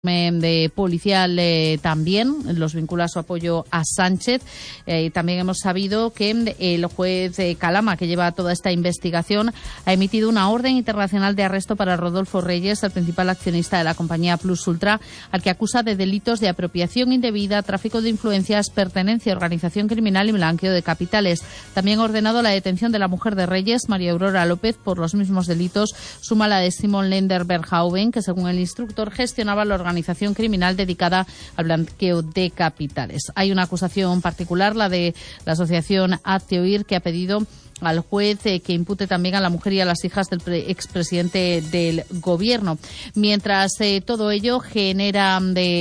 de policial también los vincula a su apoyo a Sánchez. También hemos sabido que el juez Calama, que lleva toda esta investigación, ha emitido una orden internacional de arresto para Rodolfo Reyes, el principal accionista de la compañía Plus Ultra, al que acusa de delitos de apropiación indebida, tráfico de influencias, pertenencia a organización criminal y blanqueo de capitales. También ha ordenado la detención de la mujer de Reyes, María Aurora López, por los mismos delitos. Suma la de Simon Lender Berghauben, que según el instructor gestionaba la organización criminal dedicada al blanqueo de capitales. Hay una acusación particular, la de la asociación Hazte Oír, que ha pedido al juez que impute también a la mujer y a las hijas del expresidente del gobierno. Mientras todo ello genera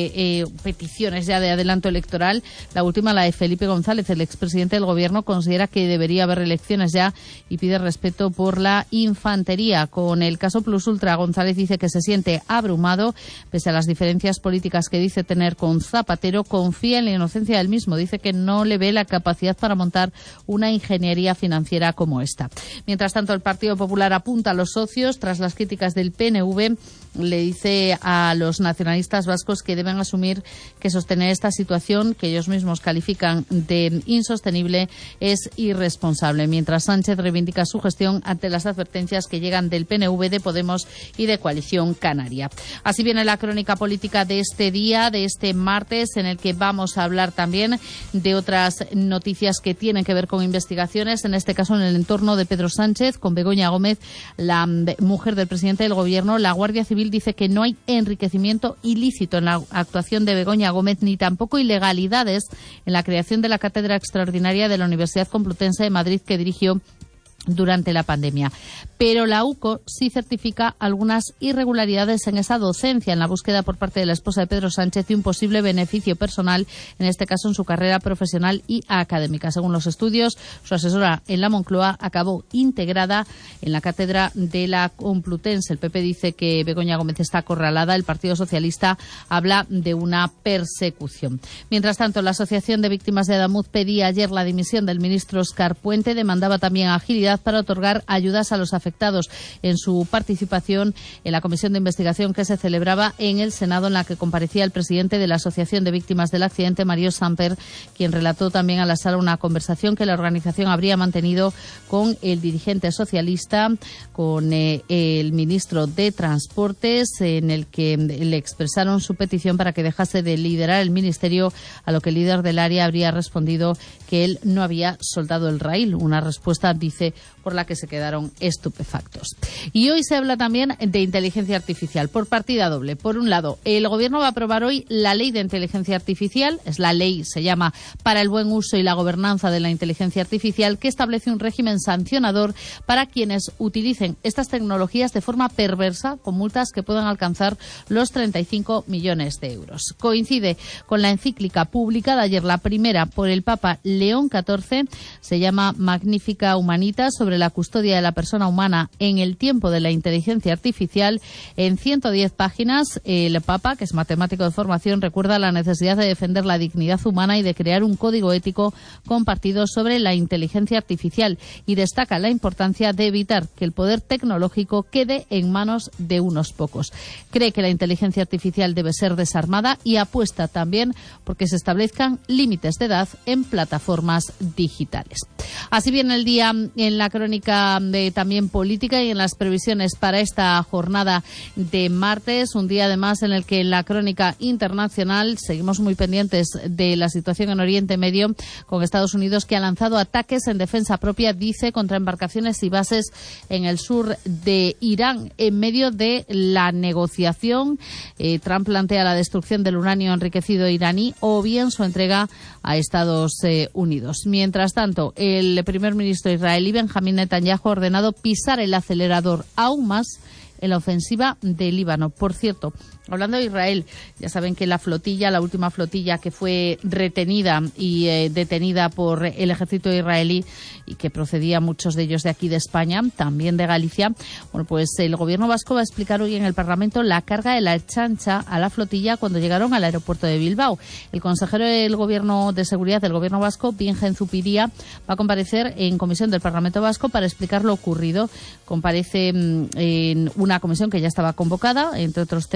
peticiones ya de adelanto electoral, la última, la de Felipe González, el expresidente del gobierno, considera que debería haber elecciones ya y pide respeto por la infantería. Con el caso Plus Ultra, González dice que se siente abrumado, pese a las diferencias políticas que dice tener con Zapatero, confía en la inocencia del mismo. Dice que no le ve la capacidad para montar una ingeniería financiera como esta. Mientras tanto, el Partido Popular apunta a los socios tras las críticas del PNV. Le dice a los nacionalistas vascos que deben asumir que sostener esta situación, que ellos mismos califican de insostenible, es irresponsable. Mientras Sánchez reivindica su gestión ante las advertencias que llegan del PNV, de Podemos y de Coalición Canaria. Así viene la crónica política de este día, de este martes, en el que vamos a hablar también de otras noticias que tienen que ver con investigaciones, en este caso en el entorno de Pedro Sánchez, con Begoña Gómez, la mujer del presidente del gobierno. La Guardia Civil dice que no hay enriquecimiento ilícito en la actuación de Begoña Gómez, ni tampoco ilegalidades en la creación de la Cátedra Extraordinaria de la Universidad Complutense de Madrid, que dirigió durante la pandemia. Pero la UCO sí certifica algunas irregularidades en esa docencia, en la búsqueda por parte de la esposa de Pedro Sánchez de un posible beneficio personal, en este caso en su carrera profesional y académica. Según los estudios, su asesora en la Moncloa acabó integrada en la cátedra de la Complutense. El PP dice que Begoña Gómez está acorralada. El Partido Socialista habla de una persecución. Mientras tanto, la Asociación de Víctimas de Adamuz pedía ayer la dimisión del ministro Óscar Puente. Demandaba también agilidad para otorgar ayudas a los afectados en su participación en la comisión de investigación que se celebraba en el Senado, en la que comparecía el presidente de la Asociación de Víctimas del Accidente, Mario Samper, quien relató también a la sala una conversación que la organización habría mantenido con el dirigente socialista, con el ministro de Transportes, en el que le expresaron su petición para que dejase de liderar el ministerio, a lo que el líder del área habría respondido que él no había soldado el raíl. Una respuesta, dice, por la que se quedaron estupefactos. Y hoy se habla también de inteligencia artificial por partida doble. Por un lado, el Gobierno va a aprobar hoy la Ley de Inteligencia Artificial. Es la ley, se llama, para el buen uso y la gobernanza de la inteligencia artificial, que establece un régimen sancionador para quienes utilicen estas tecnologías de forma perversa, con multas que puedan alcanzar los 35 millones de euros. Coincide con la encíclica publicada ayer, la primera por el Papa León XIV, se llama Magnifica Humanitas, sobre la custodia de la persona humana en el tiempo de la inteligencia artificial. En 110 páginas, el Papa, que es matemático de formación, recuerda la necesidad de defender la dignidad humana y de crear un código ético compartido sobre la inteligencia artificial, y destaca la importancia de evitar que el poder tecnológico quede en manos de unos pocos. Cree que la inteligencia artificial debe ser desarmada y apuesta también porque se establezcan límites de edad en plataformas digitales. Así viene el día en la crónica también política y en las previsiones para esta jornada de martes, un día además en el que en la crónica internacional seguimos muy pendientes de la situación en Oriente Medio, con Estados Unidos, que ha lanzado ataques en defensa propia, dice, contra embarcaciones y bases en el sur de Irán. En medio de la negociación, Trump plantea la destrucción del uranio enriquecido iraní o bien su entrega a Estados Unidos. Mientras tanto, el primer ministro israelí Benjamín Netanyahu ha ordenado pisar el acelerador aún más en la ofensiva de Líbano. Por cierto, hablando de Israel, ya saben que la última flotilla que fue retenida y detenida por el ejército israelí, y que procedía muchos de ellos de aquí de España, también de Galicia, bueno, pues el gobierno vasco va a explicar hoy en el Parlamento la carga de la Ertzaintza a la flotilla cuando llegaron al aeropuerto de Bilbao. El consejero del Gobierno de Seguridad del Gobierno vasco, Bingen Zupiria, va a comparecer en comisión del Parlamento vasco para explicar lo ocurrido. Comparece en una comisión que ya estaba convocada. Entre otros temas, se va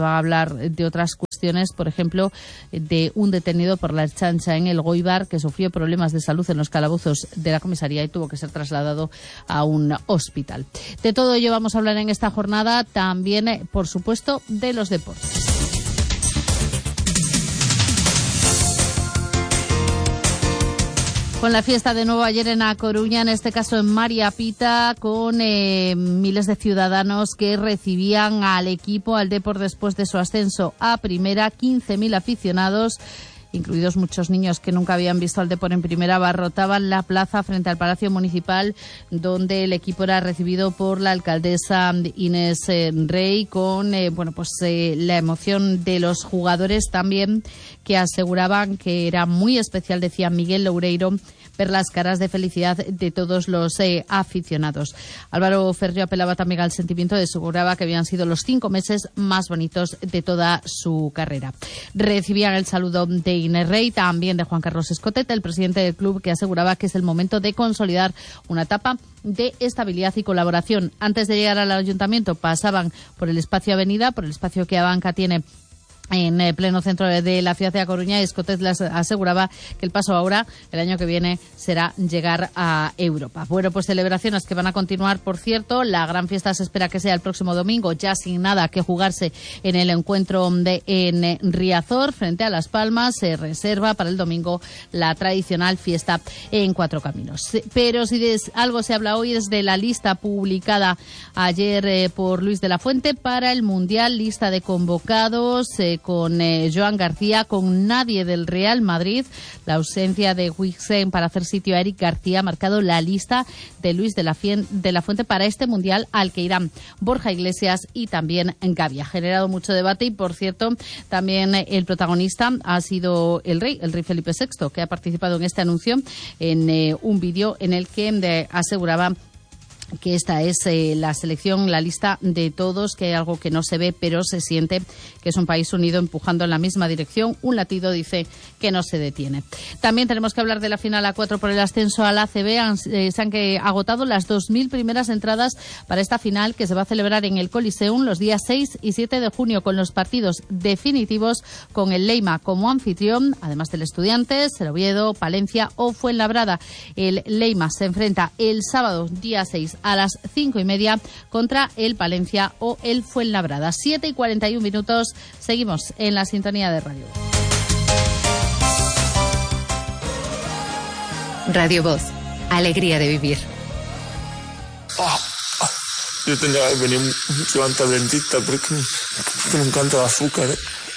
van a hablar de otras cuestiones, por ejemplo, de un detenido por la Ertzaintza en el Goibar que sufrió problemas de salud en los calabozos de la comisaría y tuvo que ser trasladado a un hospital. De todo ello vamos a hablar en esta jornada, también, por supuesto, de los deportes. Con la fiesta de nuevo ayer en A Coruña, en este caso en María Pita, con miles de ciudadanos que recibían al equipo, al Depor, después de su ascenso a primera. 15.000 aficionados, incluidos muchos niños que nunca habían visto al Depor en primera, abarrotaban la plaza frente al Palacio Municipal, donde el equipo era recibido por la alcaldesa Inés Rey, con la emoción de los jugadores también, que aseguraban que era muy especial, decía Miguel Loureiro, ver las caras de felicidad de todos los aficionados. Álvaro Ferrio apelaba también al sentimiento, aseguraba que habían sido los 5 meses más bonitos de toda su carrera. Recibían el saludo de Inés Rey, también de Juan Carlos Escotet, el presidente del club, que aseguraba que es el momento de consolidar una etapa de estabilidad y colaboración. Antes de llegar al ayuntamiento pasaban por el espacio Avenida, por el espacio que Abanca tiene en pleno centro de la ciudad de A Coruña, y Escotet les aseguraba que el paso ahora, el año que viene, será llegar a Europa. Bueno, pues celebraciones que van a continuar, por cierto. La gran fiesta se espera que sea el próximo domingo, ya sin nada que jugarse en el encuentro en Riazor, frente a Las Palmas. Se reserva para el domingo la tradicional fiesta en Cuatro Caminos. Pero si de algo se habla hoy es de la lista publicada ayer por Luis de la Fuente para el Mundial, lista de convocados, con Joan García, con nadie del Real Madrid. La ausencia de Huijsen para hacer sitio a Eric García ha marcado la lista de Luis de la Fuente para este Mundial, al que irán Borja Iglesias y también Gavi. Ha generado mucho debate y, por cierto, también el protagonista ha sido el rey Felipe VI, que ha participado en este anuncio en un vídeo en el que aseguraba que esta es la selección, la lista de todos, que hay algo que no se ve, pero se siente que es un país unido empujando en la misma dirección. Un latido dice que no se detiene. También tenemos que hablar de la final A4 por el ascenso a la ACB. Se han agotado las 2.000 primeras entradas para esta final, que se va a celebrar en el Coliseum los días 6 y 7 de junio, con los partidos definitivos, con el Leima como anfitrión, además del Estudiantes, el Oviedo, Palencia o Fuenlabrada. El Leima se enfrenta el sábado, día 6, a las 5:30 contra el Palencia o el Fuenlabrada. 7:41. Seguimos en la sintonía de Radio. Radio Voz. Alegría de vivir. Yo tendría que venir mucho antes al dentista, pero es que me encanta el azúcar.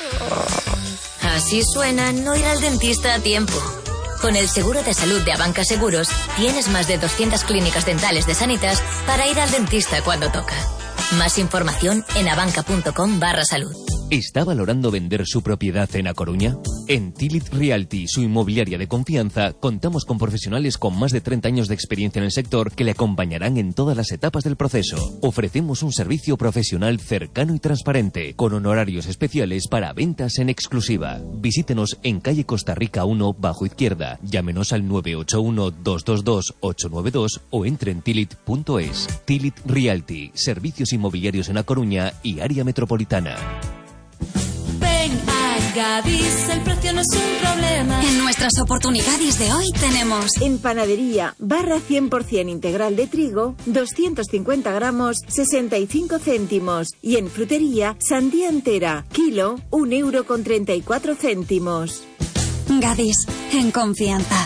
Así suena no ir al dentista a tiempo. Con el seguro de salud de Abanca Seguros, tienes más de 200 clínicas dentales de Sanitas para ir al dentista cuando toca. Más información en abanca.com/salud. ¿Está valorando vender su propiedad en A Coruña? En Tilit Realty, su inmobiliaria de confianza, contamos con profesionales con más de 30 años de experiencia en el sector que le acompañarán en todas las etapas del proceso. Ofrecemos un servicio profesional cercano y transparente, con honorarios especiales para ventas en exclusiva. Visítenos en calle Costa Rica 1, bajo izquierda. Llámenos al 981-222-892 o entre en tilit.es. Tilit Realty, servicios inmobiliarios en A Coruña y área metropolitana. Ven a Gadis, el precio no es un problema. En nuestras oportunidades de hoy tenemos: en panadería, barra 100% integral de trigo, 250 gramos, 65 céntimos. Y en frutería, sandía entera, kilo, 1,34 €. Gadis, en confianza.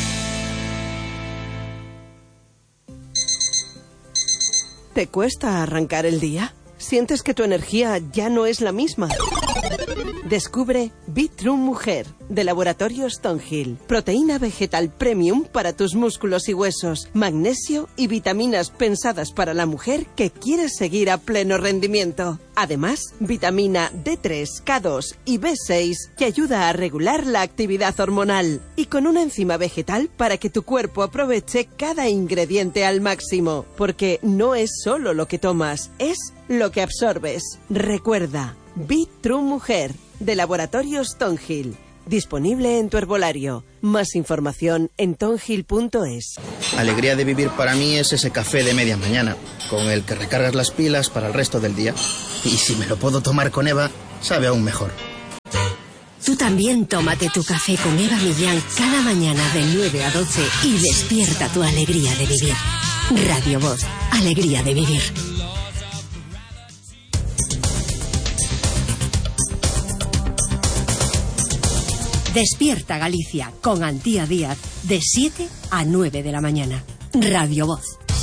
¿Te cuesta arrancar el día? ¿Sientes que tu energía ya no es la misma? Descubre Bitrue Mujer, de Laboratorio Stonehill. Proteína vegetal premium para tus músculos y huesos, magnesio y vitaminas pensadas para la mujer que quiere seguir a pleno rendimiento. Además, vitamina D3, K2 y B6 que ayuda a regular la actividad hormonal. Y con una enzima vegetal para que tu cuerpo aproveche cada ingrediente al máximo. Porque no es solo lo que tomas, es lo que absorbes. Recuerda, Bitrue Mujer, de Laboratorio Stonehill. Disponible en tu herbolario. Más información en tonhill.es. Alegría de vivir para mí es ese café de media mañana, con el que recargas las pilas para el resto del día. Y si me lo puedo tomar con Eva, sabe aún mejor. Tú también tómate tu café con Eva Millán cada mañana de 9 a 12 y despierta tu alegría de vivir. Radio Voz, alegría de vivir. Despierta Galicia con Antía Díaz de 7 a 9 de la mañana. Radio Voz.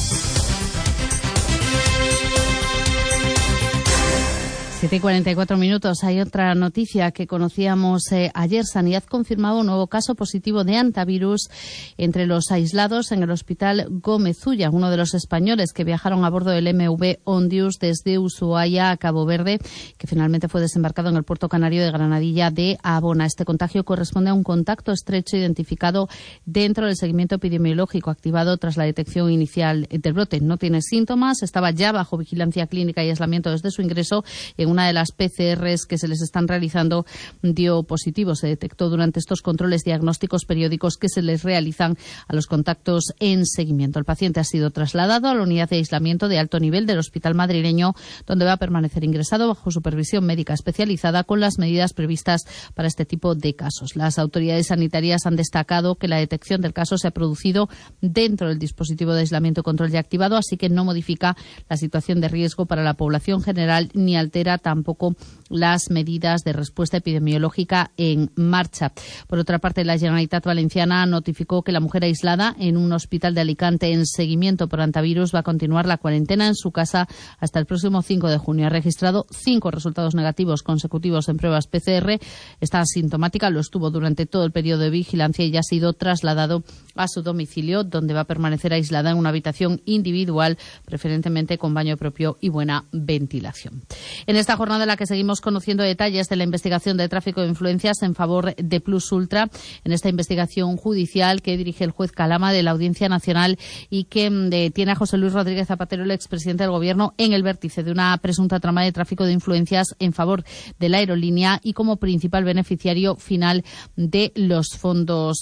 7:44. Hay otra noticia que conocíamos ayer. Sanidad confirmaba un nuevo caso positivo de hantavirus entre los aislados en el Hospital Gómez Ulla, uno de los españoles que viajaron a bordo del MV Ondius desde Ushuaia a Cabo Verde, que finalmente fue desembarcado en el puerto canario de Granadilla de Abona. Este contagio corresponde a un contacto estrecho identificado dentro del seguimiento epidemiológico activado tras la detección inicial del brote. No tiene síntomas, estaba ya bajo vigilancia clínica y aislamiento desde su ingreso. En una de las PCRs que se les están realizando dio positivo. Se detectó durante estos controles diagnósticos periódicos que se les realizan a los contactos en seguimiento. El paciente ha sido trasladado a la unidad de aislamiento de alto nivel del hospital madrileño, donde va a permanecer ingresado bajo supervisión médica especializada con las medidas previstas para este tipo de casos. Las autoridades sanitarias han destacado que la detección del caso se ha producido dentro del dispositivo de aislamiento y control ya activado, así que no modifica la situación de riesgo para la población general ni altera tampoco las medidas de respuesta epidemiológica en marcha. Por otra parte, la Generalitat Valenciana notificó que la mujer aislada en un hospital de Alicante en seguimiento por hantavirus va a continuar la cuarentena en su casa hasta el próximo 5 de junio. Ha registrado 5 resultados negativos consecutivos en pruebas PCR. Está asintomática, lo estuvo durante todo el periodo de vigilancia y ya ha sido trasladado a su domicilio, donde va a permanecer aislada en una habitación individual, preferentemente con baño propio y buena ventilación. En esta jornada en la que seguimos conociendo detalles de la investigación de tráfico de influencias en favor de Plus Ultra, en esta investigación judicial que dirige el juez Calama de la Audiencia Nacional y que tiene a José Luis Rodríguez Zapatero, el expresidente del Gobierno, en el vértice de una presunta trama de tráfico de influencias en favor de la aerolínea y como principal beneficiario final de los fondos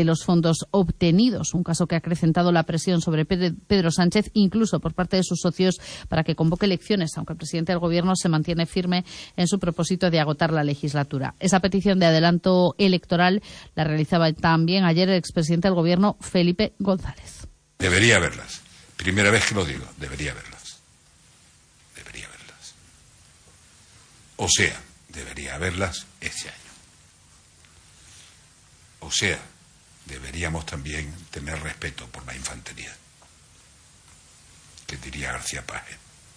obtenidos. Un caso que ha acrecentado la presión sobre Pedro Sánchez, incluso por parte de sus socios, para que convoque elecciones, aunque el presidente del Gobierno se mantiene firme en su propósito de agotar la legislatura. Esa petición de adelanto electoral la realizaba también ayer el expresidente del Gobierno, Felipe González. Debería haberlas. Primera vez que lo digo, debería haberlas. Debería haberlas. O sea, debería haberlas este año. O sea, deberíamos también tener respeto por la infantería, que diría García Paje.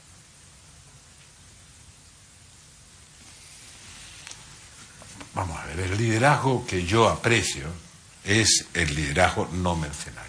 Vamos a ver, el liderazgo que yo aprecio es el liderazgo no mercenario.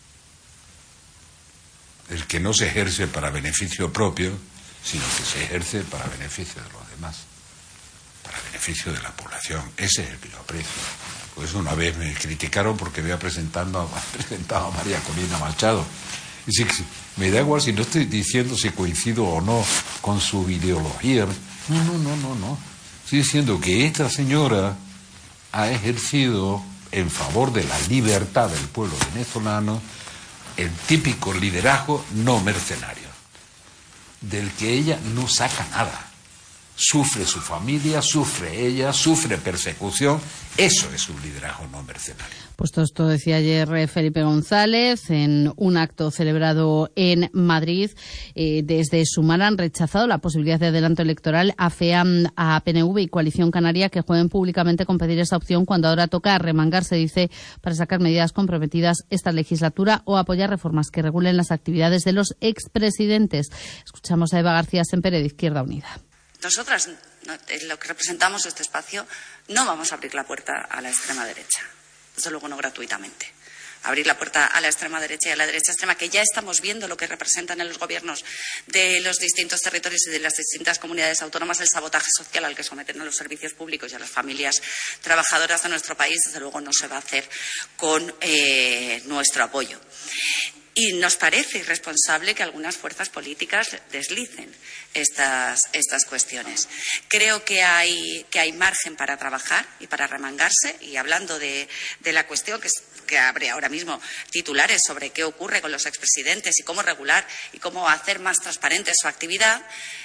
El que no se ejerce para beneficio propio, sino que se ejerce para beneficio de los demás, para beneficio de la población. Ese es el que yo aprecio. Pues una vez me criticaron porque había presentado a María Corina Machado. Y sí, me da igual si no estoy diciendo si coincido o no con su ideología. No. Estoy diciendo que esta señora ha ejercido en favor de la libertad del pueblo venezolano el típico liderazgo no mercenario, del que ella no saca nada. Sufre su familia, sufre ella, sufre persecución. Eso es un liderazgo no mercenario. Pues todo esto decía ayer Felipe González en un acto celebrado en Madrid. Desde Sumar han rechazado la posibilidad de adelanto electoral. Afean a PNV y Coalición Canaria que jueguen públicamente con pedir esa opción cuando ahora toca arremangarse, dice, para sacar medidas comprometidas esta legislatura o apoyar reformas que regulen las actividades de los expresidentes. Escuchamos a Eva García Sempere de Izquierda Unida. Nosotras, lo que representamos este espacio, no vamos a abrir la puerta a la extrema derecha. Desde luego no gratuitamente. Abrir la puerta a la extrema derecha y a la derecha extrema, que ya estamos viendo lo que representan en los gobiernos de los distintos territorios y de las distintas comunidades autónomas, el sabotaje social al que someten a los servicios públicos y a las familias trabajadoras de nuestro país, desde luego no se va a hacer con nuestro apoyo. Y nos parece irresponsable que algunas fuerzas políticas deslicen estas cuestiones. Creo que hay margen para trabajar y para remangarse, y hablando de la cuestión que abre ahora mismo titulares sobre qué ocurre con los expresidentes y cómo regular y cómo hacer más transparente su actividad,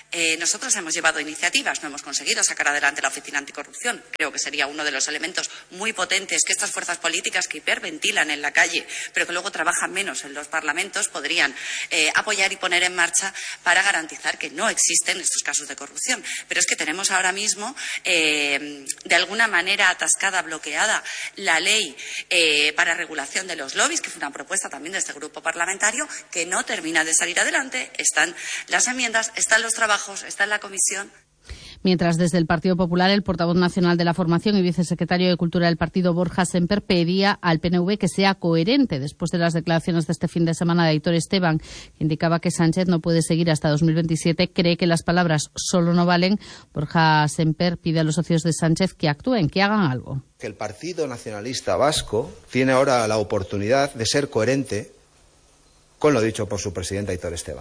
Nosotros hemos llevado iniciativas, no hemos conseguido sacar adelante la Oficina Anticorrupción. Creo que sería uno de los elementos muy potentes que estas fuerzas políticas que hiperventilan en la calle, pero que luego trabajan menos en los parlamentos, podrían apoyar y poner en marcha para garantizar que no existen estos casos de corrupción. Pero es que tenemos ahora mismo, de alguna manera atascada, bloqueada, la ley para regulación de los lobbies, que fue una propuesta también de este grupo parlamentario, que no termina de salir adelante. Están las enmiendas, están los trabajos, está en la comisión. Mientras, desde el Partido Popular, el portavoz nacional de la formación y vicesecretario de Cultura del partido, Borja Semper, pedía al PNV que sea coherente después de las declaraciones de este fin de semana de Aitor Esteban, que indicaba que Sánchez no puede seguir hasta 2027. Cree que las palabras solo no valen. Borja Semper pide a los socios de Sánchez que actúen, que hagan algo. Que el Partido Nacionalista Vasco tiene ahora la oportunidad de ser coherente con lo dicho por su presidente Aitor Esteban.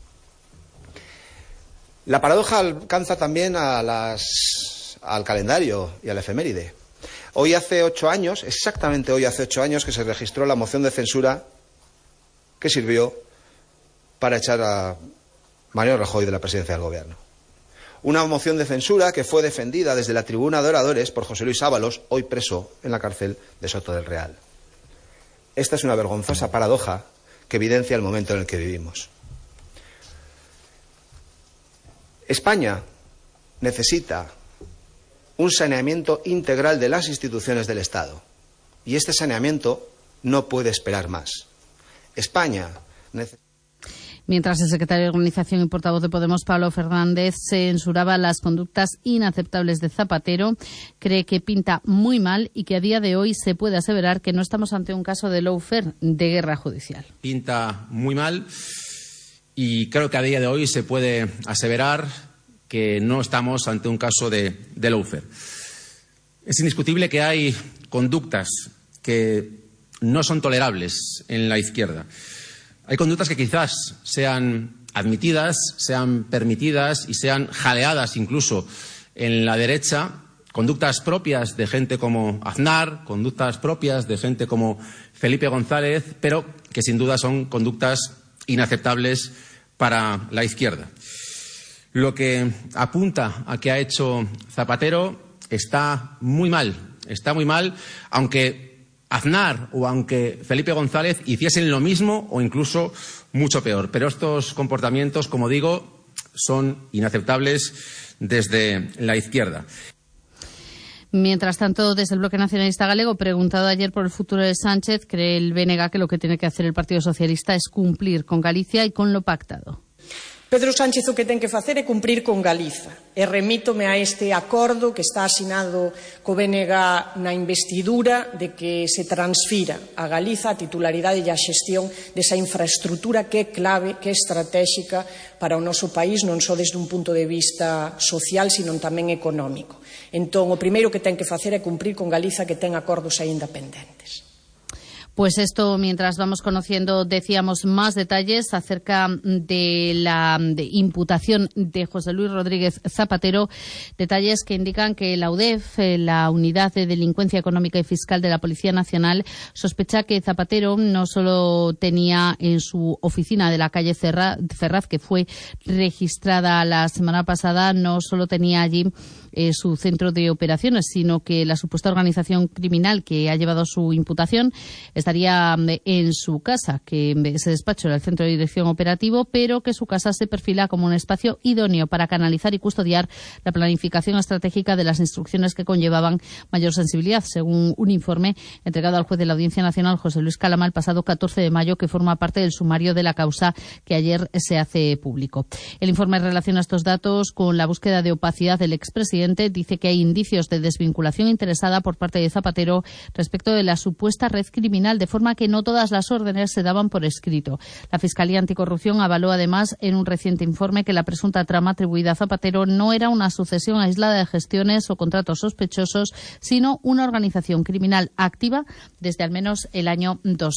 La paradoja alcanza también al calendario y a la efeméride. Hoy hace 8 años, exactamente hoy hace 8 años, que se registró la moción de censura que sirvió para echar a Mariano Rajoy de la presidencia del Gobierno. Una moción de censura que fue defendida desde la tribuna de oradores por José Luis Ábalos, hoy preso en la cárcel de Soto del Real. Esta es una vergonzosa paradoja que evidencia el momento en el que vivimos. España necesita un saneamiento integral de las instituciones del Estado. Y este saneamiento no puede esperar más. España necesita... Mientras el secretario de Organización y portavoz de Podemos, Pablo Fernández, censuraba las conductas inaceptables de Zapatero, cree que pinta muy mal y que a día de hoy se puede aseverar que no estamos ante un caso de lawfare, de guerra judicial. Pinta muy mal y creo que a día de hoy se puede aseverar que no estamos ante un caso de lawfare. Es indiscutible que hay conductas que no son tolerables en la izquierda. Hay conductas que quizás sean admitidas, sean permitidas y sean jaleadas incluso en la derecha, conductas propias de gente como Aznar, conductas propias de gente como Felipe González, pero que sin duda son conductas inaceptables para la izquierda. Lo que apunta a que ha hecho Zapatero está muy mal, aunque Aznar o aunque Felipe González hiciesen lo mismo o incluso mucho peor. Pero estos comportamientos, como digo, son inaceptables desde la izquierda. Mientras tanto, desde el Bloque Nacionalista Galego, preguntado ayer por el futuro de Sánchez, cree el BNG que lo que tiene que hacer el Partido Socialista es cumplir con Galicia y con lo pactado. Pedro Sánchez o que ten que facer é cumprir con Galiza. E remítome a este acordo que está asinado co BNG na investidura de que se transfira a Galiza a titularidade e a xestión desa infraestructura que é clave, que é estratéxica para o noso país, non só desde un punto de vista social, sino tamén económico. Entón, o primeiro que ten que facer é cumprir con Galiza, que ten acordos aínda pendentes. Pues esto, mientras vamos conociendo, decíamos, más detalles acerca de la imputación de José Luis Rodríguez Zapatero, detalles que indican que la UDEF, la Unidad de Delincuencia Económica y Fiscal de la Policía Nacional, sospecha que Zapatero no solo tenía en su oficina de la calle Ferraz, que fue registrada la semana pasada, no solo tenía allí su centro de operaciones, sino que la supuesta organización criminal que ha llevado su imputación estaría en su casa, que ese despacho era el centro de dirección operativo, pero que su casa se perfila como un espacio idóneo para canalizar y custodiar la planificación estratégica de las instrucciones que conllevaban mayor sensibilidad, según un informe entregado al juez de la Audiencia Nacional, José Luis Calama, el pasado 14 de mayo, que forma parte del sumario de la causa que ayer se hace público. El informe relaciona estos datos con la búsqueda de opacidad del expresidente. Dice que hay indicios de desvinculación interesada por parte de Zapatero respecto de la supuesta red criminal, de forma que no todas las órdenes se daban por escrito. La Fiscalía Anticorrupción avaló además en un reciente informe que la presunta trama atribuida a Zapatero no era una sucesión aislada de gestiones o contratos sospechosos, sino una organización criminal activa desde al menos el año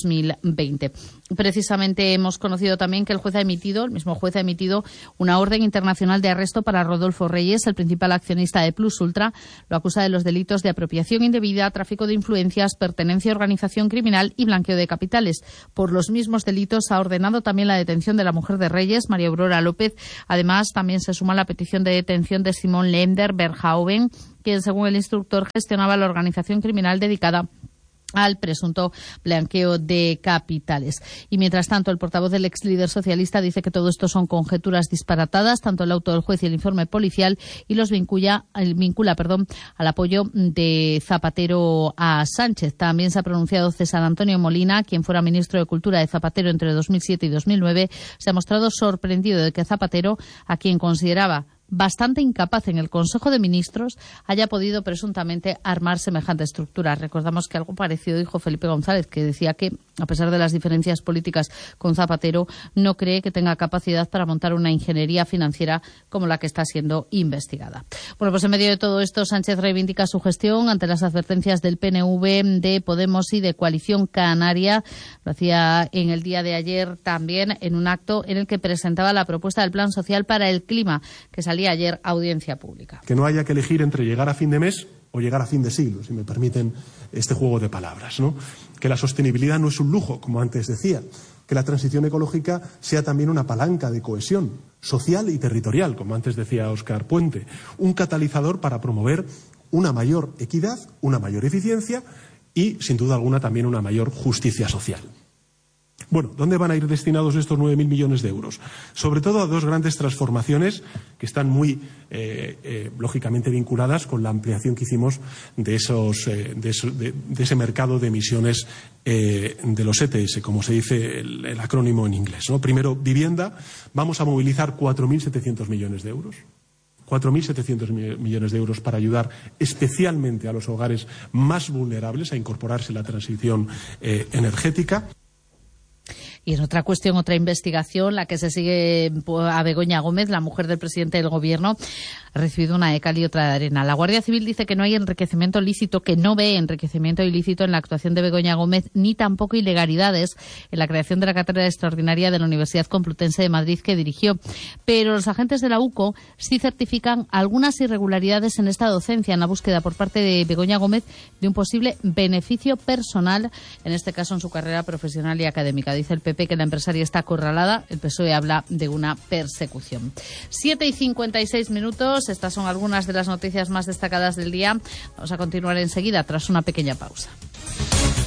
2020. Precisamente hemos conocido también que el mismo juez ha emitido una orden internacional de arresto para Rodolfo Reyes, el principal accionista accionista de Plus Ultra, lo acusa de los delitos de apropiación indebida, tráfico de influencias, pertenencia a organización criminal y blanqueo de capitales. Por los mismos delitos ha ordenado también la detención de la mujer de Reyes, María Aurora López. Además, también se suma la petición de detención de Simón Lender Berghauben, quien, según el instructor, gestionaba la organización criminal dedicada al presunto blanqueo de capitales. Y mientras tanto, el portavoz del ex líder socialista dice que todo esto son conjeturas disparatadas, tanto el auto del juez y el informe policial, y los vincula al apoyo de Zapatero a Sánchez. También se ha pronunciado César Antonio Molina, quien fuera ministro de Cultura de Zapatero entre 2007 y 2009. Se ha mostrado sorprendido de que Zapatero, a quien consideraba bastante incapaz en el Consejo de Ministros, haya podido presuntamente armar semejante estructura. Recordamos que algo parecido dijo Felipe González, que decía que, a pesar de las diferencias políticas con Zapatero, no cree que tenga capacidad para montar una ingeniería financiera como la que está siendo investigada. Bueno, pues en medio de todo esto, Sánchez reivindica su gestión ante las advertencias del PNV, de Podemos y de Coalición Canaria. Lo hacía en el día de ayer también en un acto en el que presentaba la propuesta del Plan Social para el Clima, que salía ayer a audiencia pública. Que no haya que elegir entre llegar a fin de mes o llegar a fin de siglo, si me permiten este juego de palabras, ¿no? Que la sostenibilidad no es un lujo, como antes decía. Que la transición ecológica sea también una palanca de cohesión social y territorial, como antes decía Óscar Puente. Un catalizador para promover una mayor equidad, una mayor eficiencia y, sin duda alguna, también una mayor justicia social. Bueno, ¿dónde van a ir destinados estos 9.000 millones de euros? Sobre todo a dos grandes transformaciones que están muy, lógicamente, vinculadas con la ampliación que hicimos de ese mercado de emisiones de los ETS, como se dice el acrónimo en inglés, ¿no? Primero, vivienda. Vamos a movilizar 4.700 millones de euros. 4.700 millones de euros para ayudar especialmente a los hogares más vulnerables a incorporarse a la transición energética. Y en otra cuestión, otra investigación, la que se sigue a Begoña Gómez, la mujer del presidente del Gobierno, ha recibido una de cal y otra de arena. La Guardia Civil dice que no hay enriquecimiento ilícito, que no ve enriquecimiento ilícito en la actuación de Begoña Gómez, ni tampoco ilegalidades en la creación de la cátedra extraordinaria de la Universidad Complutense de Madrid que dirigió. Pero los agentes de la UCO sí certifican algunas irregularidades en esta docencia, en la búsqueda por parte de Begoña Gómez de un posible beneficio personal, en este caso en su carrera profesional y académica. Dice el PP que la empresaria está acorralada, el PSOE habla de una persecución. 7:56, estas son algunas de las noticias más destacadas del día. Vamos a continuar enseguida tras una pequeña pausa.